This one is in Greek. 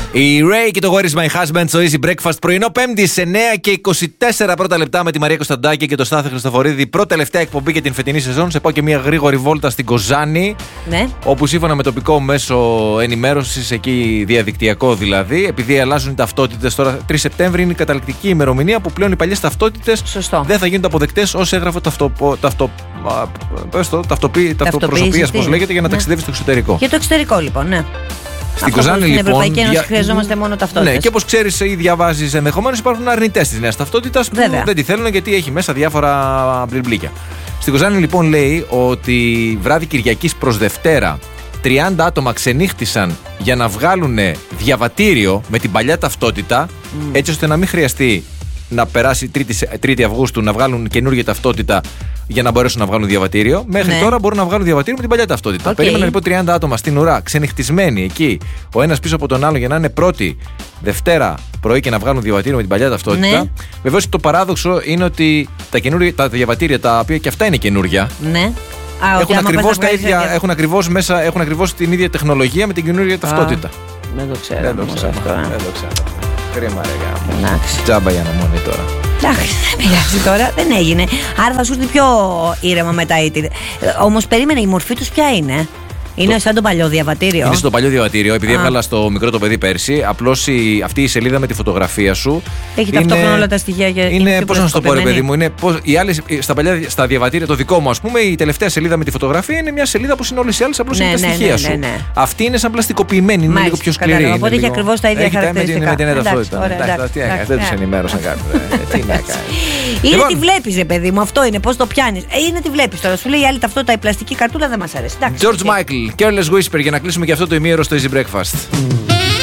Η Ray και το Where is my husband στο Easy Breakfast πρωινό Πέμπτη σε 9 και 24 πρώτα λεπτά με τη Μαρία Κωνσταντάκη και τον Στάθη Χριστοφορίδη. Πρώτη τελευταία εκπομπή για την φετινή σεζόν. Σε πάω και μια γρήγορη βόλτα στην Κοζάνη. Ναι. Όπου σύμφωνα με τοπικό μέσο ενημέρωσης, εκεί διαδικτυακό δηλαδή, επειδή αλλάζουν οι ταυτότητες τώρα, 3 Σεπτέμβρη είναι η καταληκτική ημερομηνία που πλέον οι παλιές ταυτότητες δεν θα γίνονται αποδεκτές ως έγγραφο ταυτοπροσωπείας, πώς λέγεται, για να ταξιδεύει στο εξωτερικό. Για το εξωτερικό λοιπόν, ναι. Στην Κοζάνη, λοιπόν. Στην Ευρωπαϊκή Ένωση χρειαζόμαστε μόνο ταυτότητες. Ναι, και όπως ξέρεις ή διαβάζεις, ενδεχομένως υπάρχουν αρνητές της νέας ταυτότητας που δεν τη θέλουν γιατί έχει μέσα διάφορα μπλιμπλίκια. Στην Κοζάνη, λοιπόν, λέει ότι βράδυ Κυριακής προς Δευτέρα 30 άτομα ξενύχτησαν για να βγάλουν διαβατήριο με την παλιά ταυτότητα, έτσι ώστε να μην χρειαστεί να περάσει 3η Αυγούστου να βγάλουν καινούργια ταυτότητα για να μπορέσουν να βγάλουν διαβατήριο. Μέχρι τώρα μπορούν να βγάλουν διαβατήριο με την παλιά ταυτότητα. Περίμεναν λοιπόν 30 άτομα στην ουρά, ξενυχτισμένοι εκεί, ο ένας πίσω από τον άλλο, για να είναι πρώτη Δευτέρα πρωί και να βγάλουν διαβατήριο με την παλιά ταυτότητα. Ναι. Βεβαίως το παράδοξο είναι ότι τα διαβατήρια, τα οποία και αυτά είναι καινούργια. Ναι. Έχουν ακριβώς την ίδια τεχνολογία με την καινούργια ταυτότητα. Δεν το ξέρω. Κρίμα, ρε γάμο. Τζάμπα για αναμονή τώρα. Εντάξει, δεν πειράζει τώρα, δεν έγινε. Άρα θα σου έρθει πιο ήρεμα μετά. Όμως περίμενε, η μορφή τους ποια είναι? Είναι σαν το παλιό διαβατήριο. Είναι στο παλιό διαβατήριο, επειδή έβγαλα στο μικρό το παιδί πέρσι. Απλώς αυτή η σελίδα με τη φωτογραφία σου. Έχει ταυτόχρονα όλα τα στοιχεία για είναι. Πώς να σου το πω, ρε παιδί μου, οι άλλες στα διαβατήρια, το δικό μου, ας πούμε, η τελευταία σελίδα με τη φωτογραφία είναι μια σελίδα που είναι όλες οι άλλες, απλώς είναι τα στοιχεία σου. Αυτή είναι σαν πλαστικοποιημένη, είναι λίγο πιο σκληρή. Οπότε έχει ακριβώς τα ίδια χαρακτηριστικά. Με την ίδια ταυτότητα. Δεν τους ενημέρωσαν κάποιον. Τι να κάνει. Είναι τι βλέπεις, ρε παιδί μου, αυτό είναι, πώς το πιάνεις. Είναι τι βλέπεις τώρα. Σου λέει η άλλη ταυτότητα, η πλαστική καρτούλα δεν μας αρέσει. George Michael, Careless Whisper, για να κλείσουμε και αυτό το ημίωρο στο Easy Breakfast.